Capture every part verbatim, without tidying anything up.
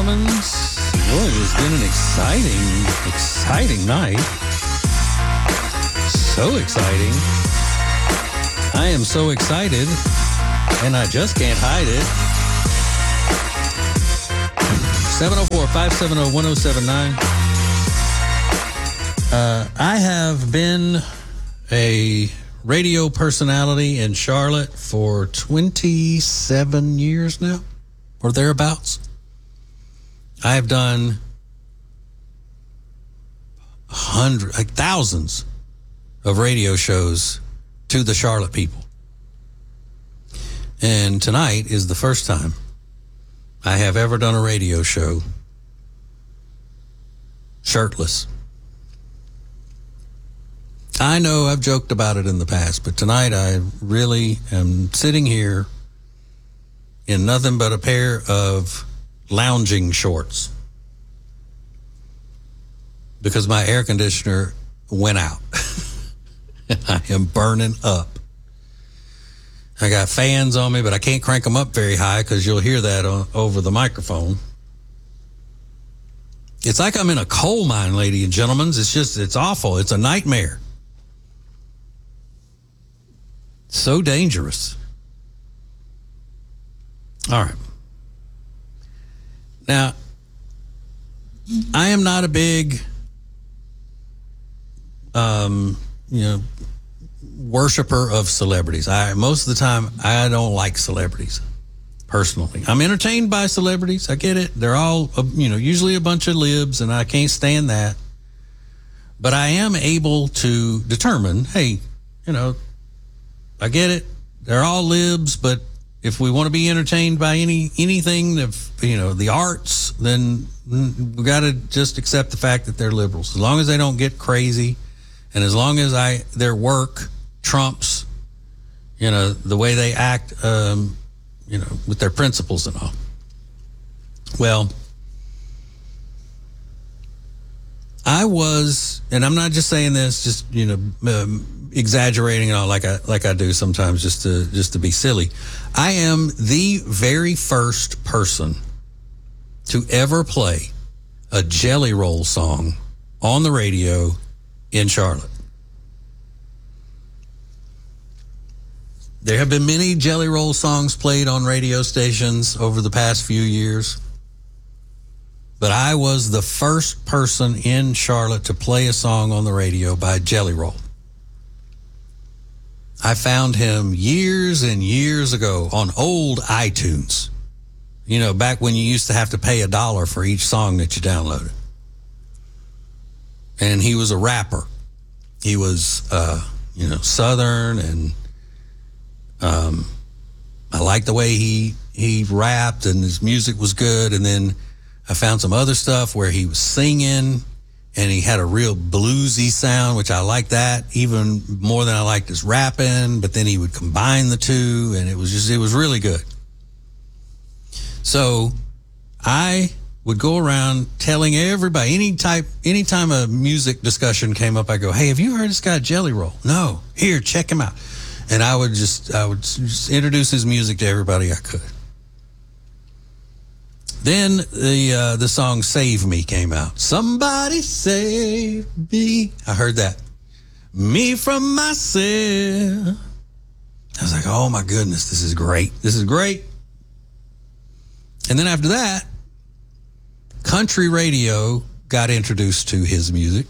gentlemen, boy, it's been an exciting, exciting night. So exciting. I am so excited, and I just can't hide it. seven oh four, five seven oh, one oh seven nine. Uh, I have been a radio personality in Charlotte for twenty-seven years now, or thereabouts. I have done hundreds, like thousands of radio shows to the Charlotte people. And tonight is the first time I have ever done a radio show shirtless. I know I've joked about it in the past, but tonight I really am sitting here in nothing but a pair of lounging shorts because my air conditioner went out. I am burning up. I got fans on me, but I can't crank them up very high because you'll hear that on, over the microphone. It's like I'm in a coal mine, ladies and gentlemen. It's just, it's awful. It's a nightmare. So dangerous. All right. Now, I am not a big, um, you know, worshiper of celebrities. I most of the time I don't like celebrities personally. I'm entertained by celebrities. I get it. They're all, you know, usually a bunch of libs, and I can't stand that. But I am able to determine, hey, you know, I get it. They're all libs, but if we want to be entertained by any anything of, you know, the arts, then we got to just accept the fact that they're liberals. As long as they don't get crazy, and as long as I their work trumps, you know, the way they act, um, you know, with their principles and all. Well, I was, and I'm not just saying this, just, you know, um, exaggerating and all like I like I do sometimes, just to just to be silly. I am the very first person to ever play a Jelly Roll song on the radio in Charlotte. There have been many Jelly Roll songs played on radio stations over the past few years, but I was the first person in Charlotte to play a song on the radio by Jelly Roll. I found him years and years ago on old iTunes. You know, back when you used to have to pay a dollar for each song that you downloaded. And he was a rapper. He was, uh, you know, Southern, and um, I liked the way he he rapped, and his music was good. And then I found some other stuff where he was singing, and he had a real bluesy sound, which I liked that even more than I liked his rapping. But then he would combine the two, and it was just, it was really good. So I would go around telling everybody, any type, anytime a music discussion came up, I go, hey, have you heard this guy Jelly Roll? No. Here, check him out. And I would just, I would just introduce his music to everybody I could. Then the uh, the song Save Me came out. Somebody save me. I heard that. Me from myself. I was like, oh my goodness, this is great. This is great. And then after that, country radio got introduced to his music.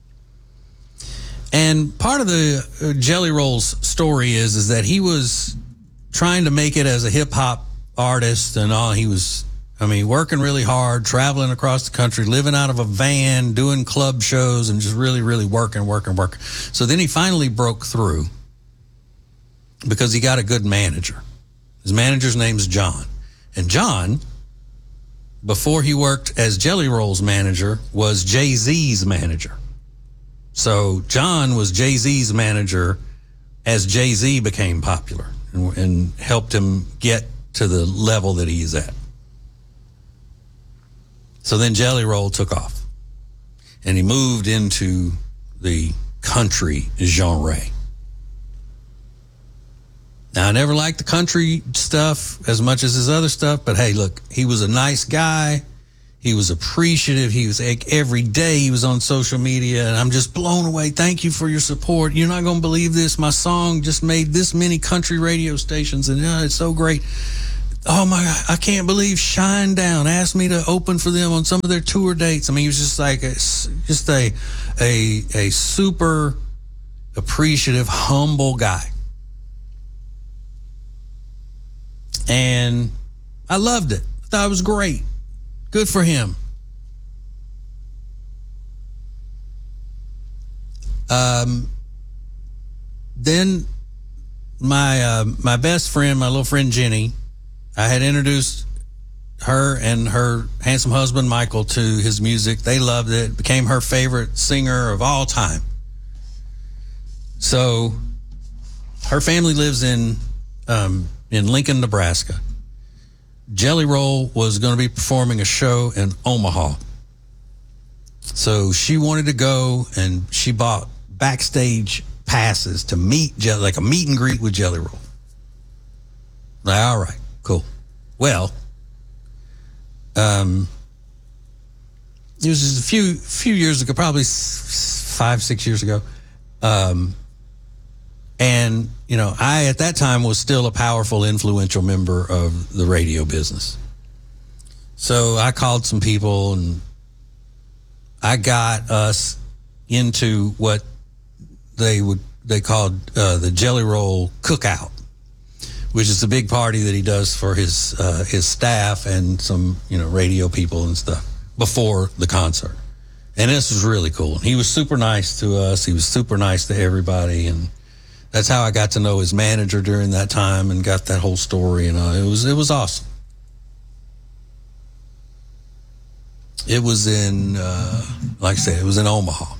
And part of the Jelly Roll's story is, is that he was trying to make it as a hip hop artist and all. He was, I mean, working really hard, traveling across the country, living out of a van, doing club shows, and just really, really working, working, working. So then he finally broke through because he got a good manager. His manager's name's John. And John, before he worked as Jelly Roll's manager, was Jay-Z's manager. So John was Jay-Z's manager as Jay-Z became popular and, and helped him get to the level that he is at. So then Jelly Roll took off, and he moved into the country genre. Now, I never liked the country stuff as much as his other stuff, but hey, look, he was a nice guy. He was appreciative. He was like, every day he was on social media, and I'm just blown away. Thank you for your support. You're not going to believe this. My song just made this many country radio stations, and uh, it's so great. Oh my God, I can't believe Shinedown asked me to open for them on some of their tour dates. I mean, he was just like a, just a, a, a super appreciative, humble guy. And I loved it. I thought it was great. Good for him. Um, then my uh, my best friend, my little friend Jenny, I had introduced her and her handsome husband Michael to his music. They loved it. Became her favorite singer of all time. So her family lives in um, in Lincoln, Nebraska. Jelly Roll was going to be performing a show in Omaha. So she wanted to go, and she bought backstage passes to meet, like a meet and greet with Jelly Roll. Like, all right, cool. Well, um, it was just a few few years ago, probably five, six years ago. Um, and, you know, I, at that time, was still a powerful, influential member of the radio business. So I called some people, and I got us into what they would they called uh, the Jelly Roll Cookout, which is a big party that he does for his uh, his staff and some, you know, radio people and stuff before the concert. And this was really cool. He was super nice to us. He was super nice to everybody, and that's how I got to know his manager during that time and got that whole story. And uh, it was it was awesome. It was in, uh, like I said, it was in Omaha.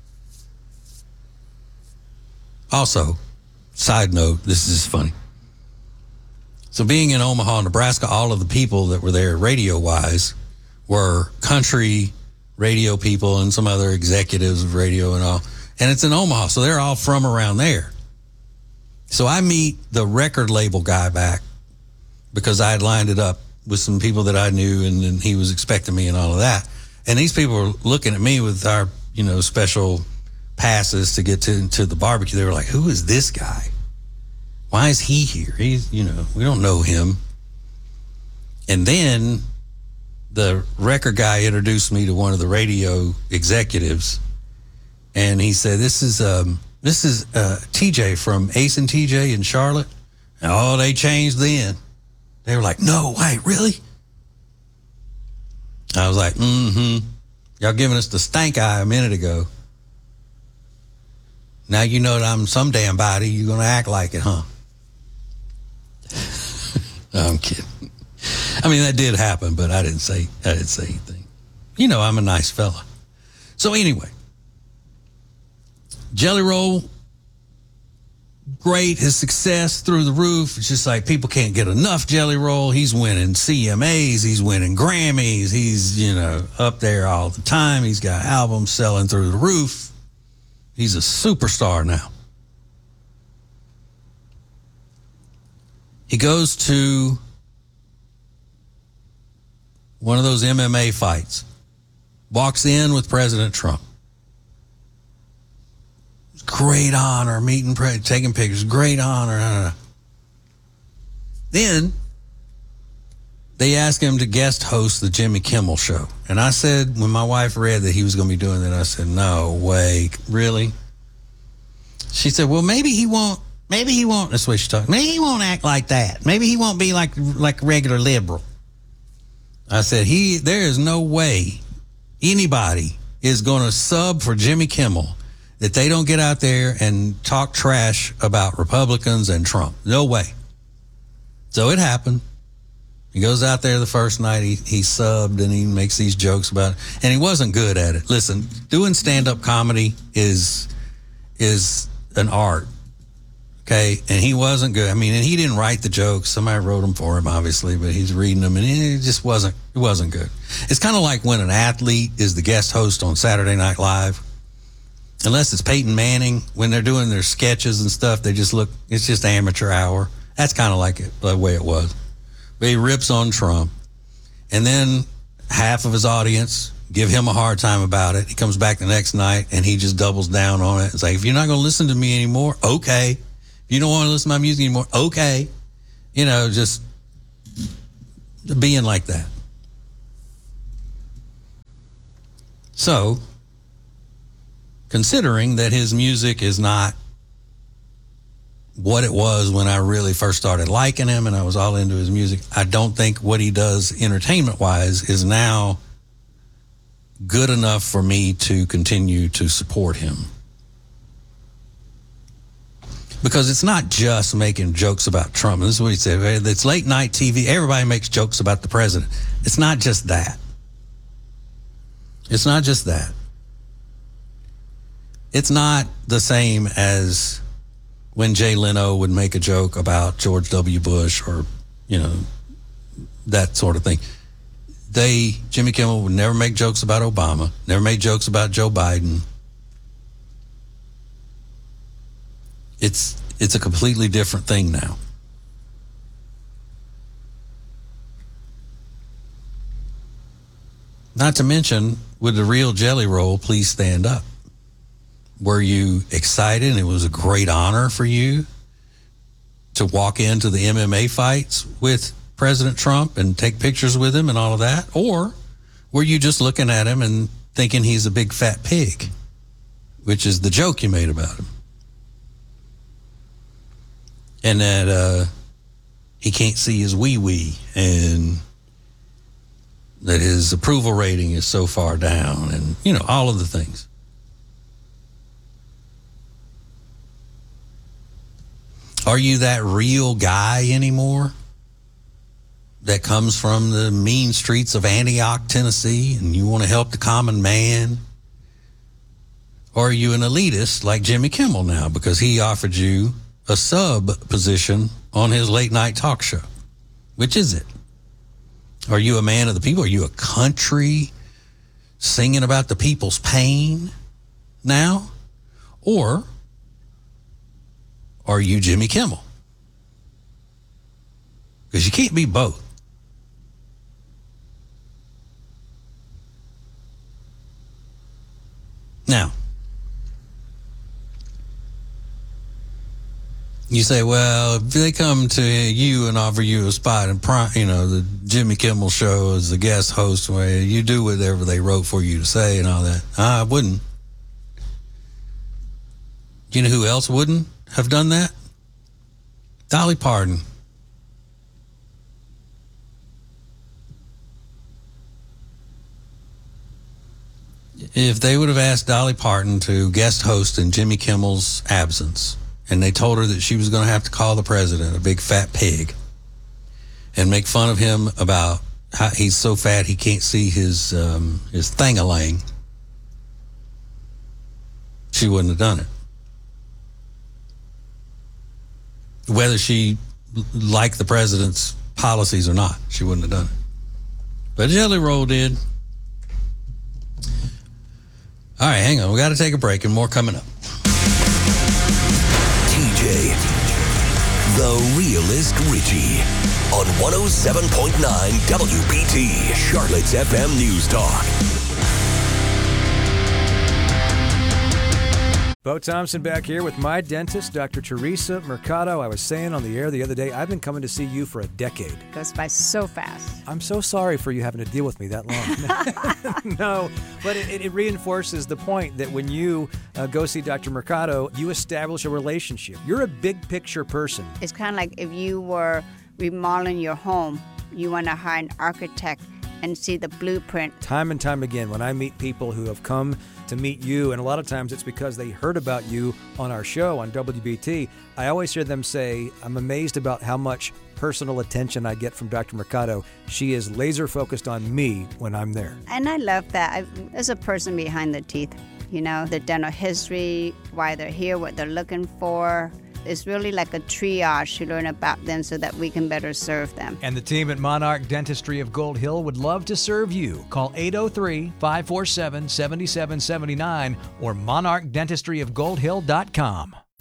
Also, side note, this is funny. So being in Omaha, Nebraska, all of the people that were there radio-wise were country radio people and some other executives of radio and all. And it's in Omaha, so they're all from around there. So I meet the record label guy back because I had lined it up with some people that I knew, and, and he was expecting me and all of that. And these people were looking at me with our, you know, special passes to get to, to the barbecue. They were like, who is this guy? Why is he here? He's, you know, we don't know him. And then the record guy introduced me to one of the radio executives, and he said, this is um, this is uh, T J from Ace and T J in Charlotte. And oh, they changed then. They were like, no, wait, really? I was like, mm-hmm. Y'all giving us the stank eye a minute ago. Now you know that I'm some damn body. You're going to act like it, huh? No, I'm kidding. I mean, that did happen, but I didn't say I didn't say anything. You know, I'm a nice fella. So anyway, Jelly Roll, great. His success through the roof. It's just like people can't get enough Jelly Roll. He's winning C M As. He's winning Grammys. He's, you know, up there all the time. He's got albums selling through the roof. He's a superstar now. He goes to one of those M M A fights, walks in with President Trump. Great honor, meeting, taking pictures, great honor. Then they asked him to guest host the Jimmy Kimmel show. And I said, when my wife read that he was going to be doing that, I said, no way, really? She said, well, maybe he won't, maybe he won't, that's the way she talked, maybe he won't act like that. Maybe he won't be like like a regular liberal. I said, he, there is no way anybody is going to sub for Jimmy Kimmel that they don't get out there and talk trash about Republicans and Trump. No way. So it happened. He goes out there the first night, he, he subbed, and he makes these jokes about it. And he wasn't good at it. Listen, doing stand-up comedy is is an art, okay? And he wasn't good. I mean, and he didn't write the jokes. Somebody wrote them for him, obviously, but he's reading them, and it just wasn't, it wasn't good. It's kind of like when an athlete is the guest host on Saturday Night Live. Unless it's Peyton Manning, when they're doing their sketches and stuff, they just look, it's just amateur hour. That's kind of like it, the way it was. But he rips on Trump. And then half of his audience give him a hard time about it. He comes back the next night and he just doubles down on it. It's like, if you're not going to listen to me anymore, okay. If you don't want to listen to my music anymore, okay. You know, just being like that. So, considering that his music is not what it was when I really first started liking him and I was all into his music, I don't think what he does entertainment-wise is now good enough for me to continue to support him. Because it's not just making jokes about Trump. This is what he said. It's late night T V. Everybody makes jokes about the president. It's not just that. It's not just that. It's not the same as when Jay Leno would make a joke about George W. Bush or, you know, that sort of thing. They, Jimmy Kimmel would never make jokes about Obama, never made jokes about Joe Biden. It's it's a completely different thing now. Not to mention, with the real Jelly Roll, Please Stand Up. Were you excited and it was a great honor for you to walk into the M M A fights with President Trump and take pictures with him and all of that? Or were you just looking at him and thinking he's a big fat pig, which is the joke you made about him? And that uh, he can't see his wee-wee and that his approval rating is so far down and, you know, all of the things. Are you that real guy anymore that comes from the mean streets of Antioch, Tennessee, and you want to help the common man? Or are you an elitist like Jimmy Kimmel now because he offered you a sub position on his late night talk show? Which is it? Are you a man of the people? Are you a country singing about the people's pain now? Or are you Jimmy Kimmel? Because you can't be both. Now, you say, well, if they come to you and offer you a spot in, you know, the Jimmy Kimmel show as the guest host, where you do whatever they wrote for you to say and all that. I wouldn't. You know who else wouldn't have done that? Dolly Parton. If they would have asked Dolly Parton to guest host in Jimmy Kimmel's absence, and they told her that she was going to have to call the president a big fat pig and make fun of him about how he's so fat he can't see his um, his thing-a-lang, she wouldn't have done it. Whether she liked the president's policies or not, she wouldn't have done it. But Jelly Roll did. All right, hang on. We got to take a break and more coming up. T J, the realist Richie, on one oh seven point nine W B T, Charlotte's F M News Talk. Bo Thompson back here with my dentist, Doctor Teresa Mercado. I was saying on the air the other day, I've been coming to see you for a decade. Goes by so fast. I'm so sorry for you having to deal with me that long. No, but it, it reinforces the point that when you uh, go see Doctor Mercado, you establish a relationship. You're a big picture person. It's kind of like if you were remodeling your home, you want to hire an architect and see the blueprint. Time and time again, when I meet people who have come to meet you, and a lot of times it's because they heard about you on our show on W B T, I always hear them say, I'm amazed about how much personal attention I get from Doctor Mercado. She is laser focused on me when I'm there. And I love that. I, there's a person behind the teeth, you know, the dental history, why they're here, what they're looking for. It's really like a triage to learn about them so that we can better serve them. And the team at Monarch Dentistry of Gold Hill would love to serve you. Call eight oh three, five four seven, seven seven seven nine or monarch dentistry of gold hill dot com.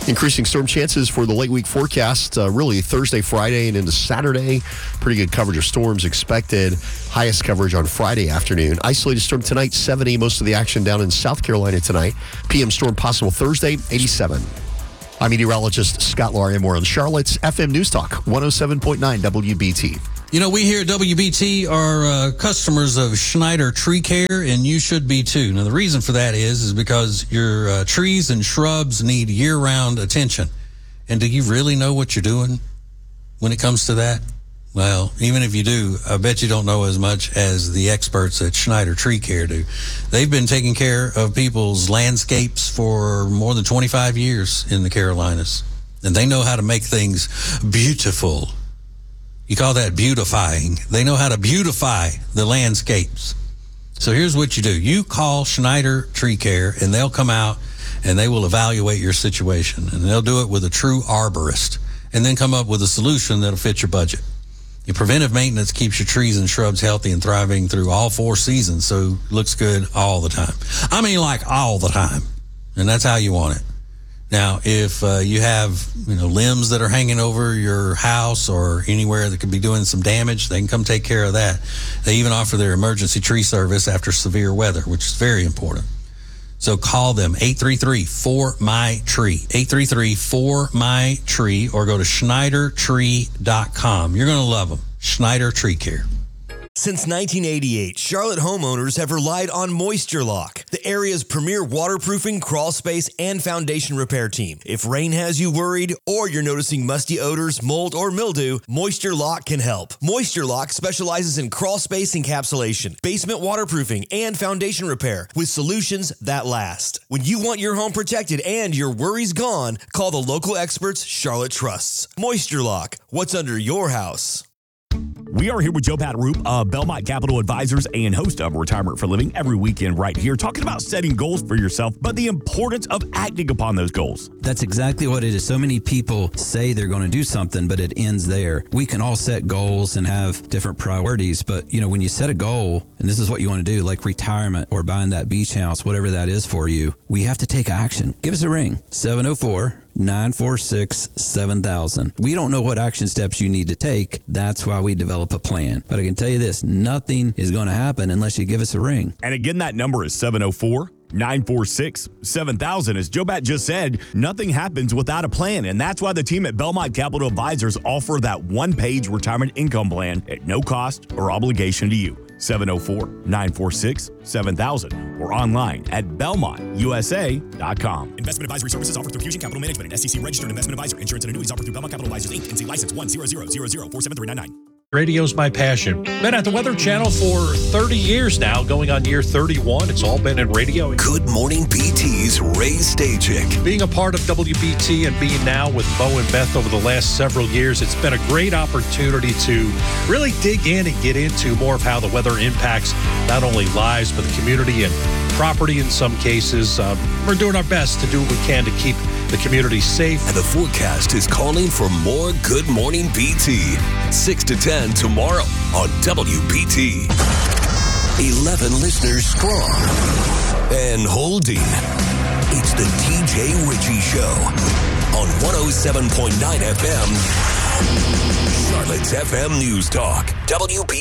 Increasing storm chances for the late week forecast, uh, really Thursday, Friday, and into Saturday. Pretty good coverage of storms expected. Highest coverage on Friday afternoon. Isolated storm tonight, seventy. Most of the action down in South Carolina tonight. P M storm possible Thursday, eighty-seven. I'm meteorologist Scott Laria. More on Charlotte's F M News Talk, one oh seven point nine W B T. You know, we here at W B T are uh, customers of Schneider Tree Care, and you should be too. Now, the reason for that is, is because your uh, trees and shrubs need year-round attention. And do you really know what you're doing when it comes to that? Well, even if you do, I bet you don't know as much as the experts at Schneider Tree Care do. They've been taking care of people's landscapes for more than twenty-five years in the Carolinas, and they know how to make things beautiful. You call that beautifying. They know how to beautify the landscapes. So here's what you do. You call Schneider Tree Care, and they'll come out, and they will evaluate your situation. And they'll do it with a true arborist, and then come up with a solution that'll fit your budget. Your preventive maintenance keeps your trees and shrubs healthy and thriving through all four seasons, so it looks good all the time. I mean, like all the time. And that's how you want it. Now, if uh, you have, you know, limbs that are hanging over your house or anywhere that could be doing some damage, they can come take care of that. They even offer their emergency tree service after severe weather, which is very important. So call them, eight three three, four M Y, tree, eight three three, four M Y, tree, or go to Schneider Tree dot com. You're going to love them. Schneider Tree Care. Since nineteen eighty-eight, Charlotte homeowners have relied on Moisture Lock, the area's premier waterproofing, crawl space, and foundation repair team. If rain has you worried or you're noticing musty odors, mold, or mildew, Moisture Lock can help. Moisture Lock specializes in crawl space encapsulation, basement waterproofing, and foundation repair with solutions that last. When you want your home protected and your worries gone, call the local experts Charlotte trusts. Moisture Lock, what's under your house? We are here with Joe Pataroop of Belmont Capital Advisors and host of Retirement for Living every weekend right here, talking about setting goals for yourself, but the importance of acting upon those goals. That's exactly what it is. So many people say they're going to do something, but it ends there. We can all set goals and have different priorities, but you know, when you set a goal, and this is what you want to do, like retirement or buying that beach house, whatever that is for you, we have to take action. Give us a ring, seven oh four, nine four six, seven thousand. We don't know what action steps you need to take. That's why we develop a plan. But I can tell you this, nothing is going to happen unless you give us a ring. And again, that number is seven oh four, nine four six, seven thousand. As Joe Bat just said, nothing happens without a plan. And that's why the team at Belmont Capital Advisors offer that one-page retirement income plan at no cost or obligation to you. seven oh four, nine four six, seven thousand or online at belmont u s a dot com. Investment advisory services offered through Fusion Capital Management, an S E C registered investment advisor. Insurance and annuities offered through Belmont Capital Advisors, Incorporated. N C license one zero zero zero zero four seven three nine nine. Radio's my passion. Been at the Weather Channel for thirty years now, going on year thirty-one. It's all been in radio. Good Morning B T's Ray Stajic. Being a part of W B T and being now with Bo and Beth over the last several years, it's been a great opportunity to really dig in and get into more of how the weather impacts not only lives, but the community and property in some cases. Uh, we're doing our best to do what we can to keep the community safe. And the forecast is calling for more Good Morning B T. six to ten tomorrow on W B T. eleven listeners strong and holding. It's the T J Ritchie Show on one oh seven point nine F M. Charlotte's F M News Talk. W B T.